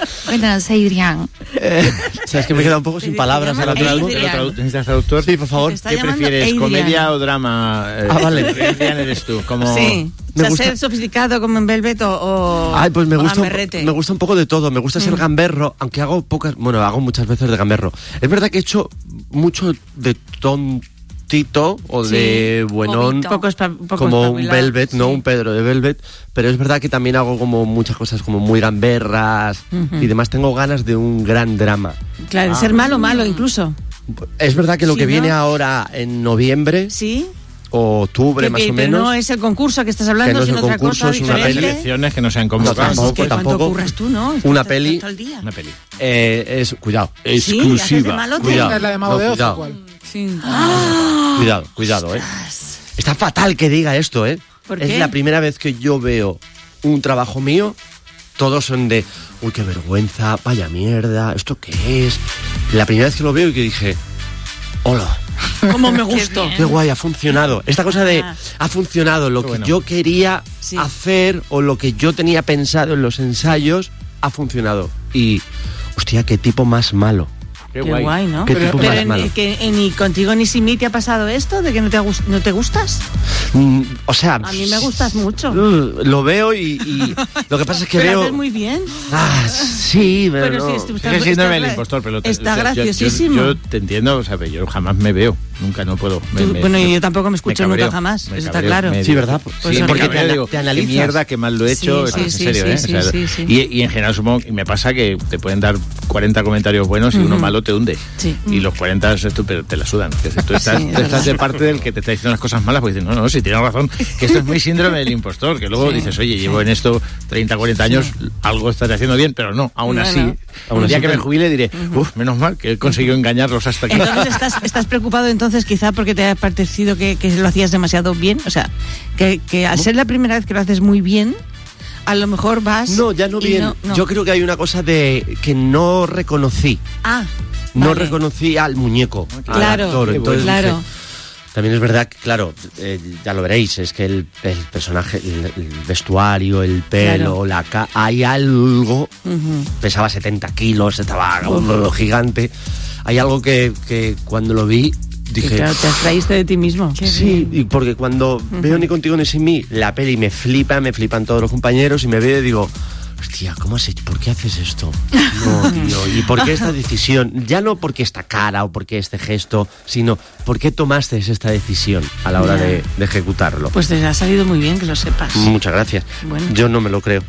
Buenas, Adrián. ¿Sabes que me he quedado un poco sin palabras ahora mismo? ¿Necesitas traductor? Sí, por favor. ¿Qué prefieres, Adrián. comedia o drama? Vale. Adrián eres tú. Como... Sí. Me O sea, gusta- ser sofisticado como en Velvet o Ay, pues me gusta gamberrete. un poco de todo. Me gusta ser gamberro, aunque hago muchas veces de gamberro. Es verdad que he hecho mucho de tontito o de buenón, Bobito. Poco como un espabilado, Velvet, no sí. un Pedro de Velvet, pero es verdad que también hago como muchas cosas como muy gamberras y demás. Tengo ganas de un gran drama. Claro, ser malo incluso. Es verdad que lo Sí, que ¿no? viene ahora en noviembre Sí. o octubre más o Pero menos, no es el concurso que estás Que hablando, no es sino el otra concurso, cosa es una diferente. elecciones que no se han No, convocado. Es tampoco, que tampoco. cuando curras tú, ¿no? Una Estás peli. todo el día. Una peli. es cuidado, ¿haces de exclusiva. malote? Cuidado, ¿Es la de Mago de Oz o cuidado. cuál? Sí. Cuidado, Está fatal que diga esto, ¿Por Es qué? la primera vez que yo veo un trabajo mío, todos son de, uy, qué vergüenza, vaya mierda, ¿esto qué es? La primera vez que lo veo y que dije, hola, Como me gustó. qué guay, ha funcionado. Esta cosa de, ha funcionado, lo Qué que bueno. yo quería Sí. hacer o lo que yo tenía pensado en los ensayos, ha funcionado. Y, hostia, qué tipo más malo. Qué Qué guay, ¿no? Qué tipo Pero más malo. ni contigo ni sin mí te ha pasado esto de que no te gustas. O sea, A mí me gustas mucho. Lo veo y lo que pasa es que Pero veo... haces muy bien. Sí, pero Pero no. sí, tú Sigue siendo el impostor, pero está o sea, graciosísimo. Yo te entiendo, o sea, pero yo jamás me veo, nunca, no puedo. Bueno, yo tampoco me escucho cabreo, nunca jamás, me eso está cabreo, claro. me Sí, digo, ¿verdad? Pues sí, me porque cabreo, digo, te analizas. qué mierda, qué mal lo he hecho, Sí, en sí, serio, sí, ¿eh? O sea, sí, sí. Y en general supongo, y me pasa que te pueden dar 40 comentarios buenos y uno malo te hunde. Sí. Y los 40 pero te la sudan. Es decir, tú estás, Sí, es tú estás verdad. de parte del que te está diciendo las cosas malas, porque dices, no, si tienes razón, que esto es muy síndrome del impostor, que luego Sí, dices, oye, llevo en esto 30, 40 años, algo estaré haciendo bien, pero no, aún No, así, no. un día que me jubile diré, menos mal que he conseguido engañarlos hasta aquí. Entonces estás preocupado entonces quizá porque te ha parecido que lo hacías demasiado bien, o sea, que al ser la primera vez que lo haces muy bien, a lo mejor vas... No, ya no y bien. no. Yo creo que hay una cosa de que no reconocí. Ah, No vale. reconocí al muñeco, al Claro, actor. Entonces claro. dije, también es verdad que, claro, ya lo veréis, es que el personaje, el vestuario, el pelo, Claro. hay algo, Ujú. pesaba 70 kilos, estaba gigante. Hay algo que cuando lo vi Y dije... claro, te abstraíste de ti mismo. Sí, y porque cuando veo Ni contigo ni sin mí, la peli me flipan todos los compañeros y me veo y digo, hostia, ¿cómo has hecho? ¿Por qué haces esto? No, tío, ¿y por qué esta decisión? Ya no porque esta cara o porque este gesto, sino ¿por qué tomaste esta decisión a la hora Ya. de ejecutarlo? Pues te ha salido muy bien, que lo sepas. Muchas gracias. Bueno. Yo no me lo creo.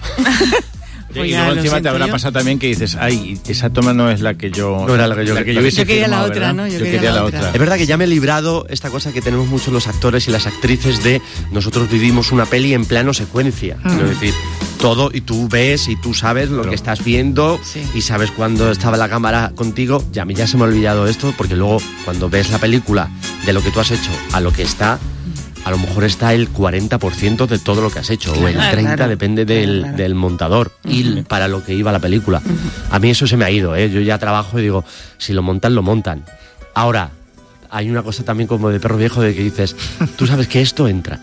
Pues y ya luego lo encima te siento habrá yo. pasado también que dices, ay, esa toma no es la que yo... No era la que yo hubiese Yo quería la firmado, otra, ¿verdad? ¿no? Yo quería la otra. Es verdad que ya me he librado esta cosa que tenemos muchos los actores y las actrices de nosotros vivimos una peli en plano secuencia. Es decir, todo y tú ves y tú sabes lo que estás viendo Sí. y sabes cuando estaba la cámara contigo. Ya a mí ya se me ha olvidado esto porque luego cuando ves la película de lo que tú has hecho a lo que está, a lo mejor está el 40% de todo lo que has hecho o el 30%, Claro, depende claro. del montador y para lo que iba la película. A mí eso se me ha ido, ¿eh? Yo ya trabajo y digo, si lo montan, lo montan. Ahora, hay una cosa también como de perro viejo de que dices, tú sabes que esto entra.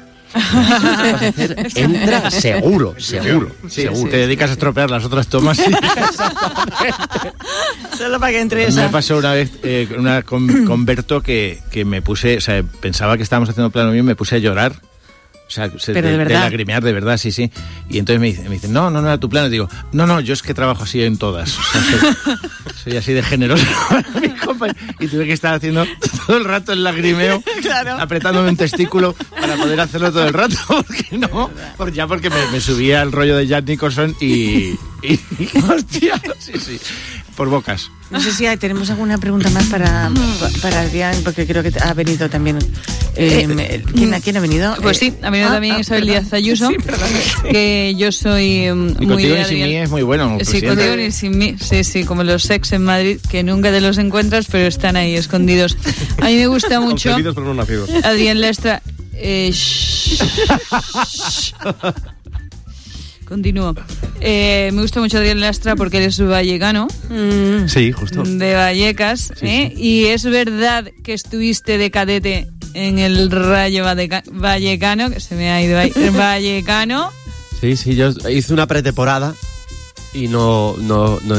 Entra seguro. Sí, te dedicas a estropear las otras tomas. Solo para que entre Me esa. pasó una vez con Berto que me puse, o sea, pensaba que estábamos haciendo plano mío y me puse a llorar. O sea, Pero de verdad. lagrimear, de verdad, sí. Y entonces me dice, no era tu plano. Y digo, no, yo es que trabajo así en todas. O sea, soy así de generoso. Mi compañero. Y tuve que estar haciendo todo el rato el lagrimeo, apretándome un testículo para poder hacerlo todo el rato. Porque me subía el rollo de Jack Nicholson y hostia, sí, por bocas. No sé si tenemos alguna pregunta más para Adrián, porque creo que ha venido también. ¿Quién ha venido? Pues sí, ha venido también Isabel perdón. Díaz Ayuso, Sí, perdón. que yo soy Y muy contigo de y sin mí Adrián. es muy bueno. Sí, presidente. contigo ni sin mí. Sí, como los ex en Madrid, que nunca te los encuentras, pero están ahí escondidos. A mí me gusta mucho Concebidos pero no nacidos. Adrián Lastra. Continúo. Me gusta mucho Adrián Lastra porque él es vallecano, Sí, justo. de Vallecas, Sí. Y es verdad que estuviste de cadete en el Rayo Vallecano, que se me ha ido ahí, Vallecano. Sí, yo hice una pretemporada y no